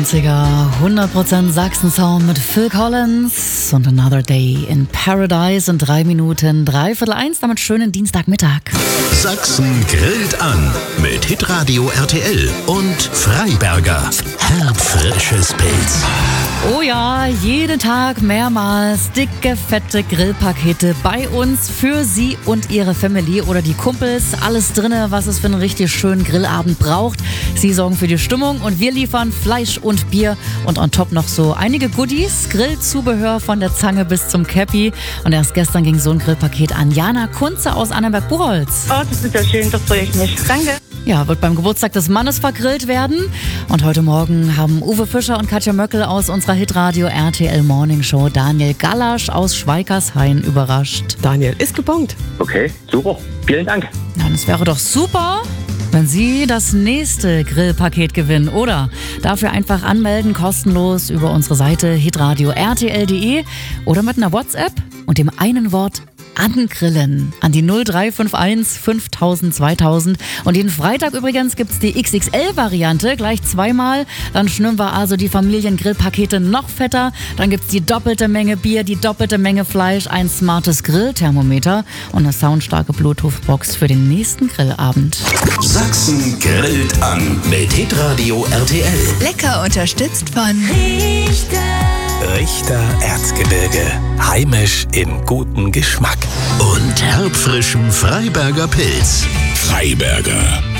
90er, 100% Sachsen-Sound mit Phil Collins und Another Day in Paradise in 3 Minuten, 3:15, damit schönen Dienstagmittag. Sachsen grillt an mit Hitradio RTL und Freiberger. Herbfrisches Pilz. Oh ja, jeden Tag mehrmals dicke, fette Grillpakete bei uns für Sie und Ihre Family oder die Kumpels. Alles drinne, was es für einen richtig schönen Grillabend braucht. Sie sorgen für die Stimmung und wir liefern Fleisch und Bier und on top noch so einige Goodies. Grillzubehör von der Zange bis zum Cappy. Und erst gestern ging so ein Grillpaket an Jana Kunze aus Annenberg-Buchholz. Oh, das ist ja schön, das freue ich mich. Danke. Ja, wird beim Geburtstag des Mannes vergrillt werden. Und heute Morgen haben Uwe Fischer und Katja Möckel aus unserer Hitradio RTL Morning Show Daniel Gallasch aus Schweikershain überrascht. Daniel ist gebongt. Okay, super. Vielen Dank. Na, das wäre doch super, wenn Sie das nächste Grillpaket gewinnen, oder? Dafür einfach anmelden, kostenlos über unsere Seite hitradio rtl.de oder mit einer WhatsApp und dem einen Wort angrillen an die 0351 5000 2000. Und jeden Freitag übrigens gibt's die XXL-Variante, gleich zweimal. Dann schnüren wir also die Familiengrillpakete noch fetter. Dann gibt's die doppelte Menge Bier, die doppelte Menge Fleisch, ein smartes Grillthermometer und eine soundstarke Bluetooth-Box für den nächsten Grillabend. Sachsen grillt an mit Hitradio RTL. Lecker unterstützt von Richter Erzgebirge. Heimisch im guten Geschmack. Und herbfrischem Freiberger Pilz. Freiberger.